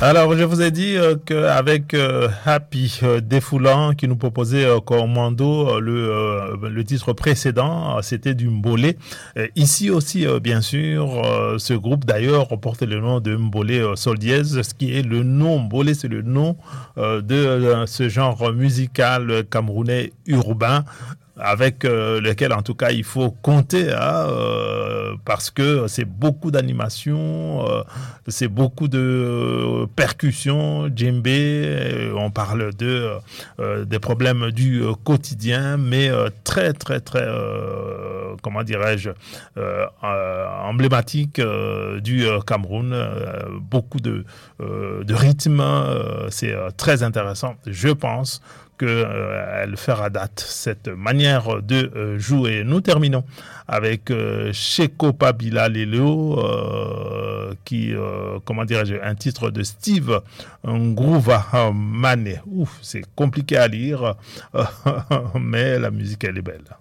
Alors, je vous ai dit qu'avec Happy Défoulant qui nous proposait Commando, le titre précédent, c'était du Mbolé. Ici aussi, bien sûr, ce groupe d'ailleurs porte le nom de Mbolé Sol Dièse, ce qui est le nom, Mbolé c'est le nom de ce genre musical camerounais urbain, avec lequel en tout cas il faut compter parce que c'est beaucoup d'animation, c'est beaucoup de percussions, djembé, on parle des problèmes du quotidien, mais très très très comment dirais-je emblématique du Cameroun, beaucoup de rythme, c'est très intéressant, je pense qu'elle fera date, cette manière de jouer. Nous terminons avec Sheko Pabila Lelo, qui, comment dirais-je, un titre de Steve Ngrouva Mane. Ouf, c'est compliqué à lire, mais la musique, elle est belle.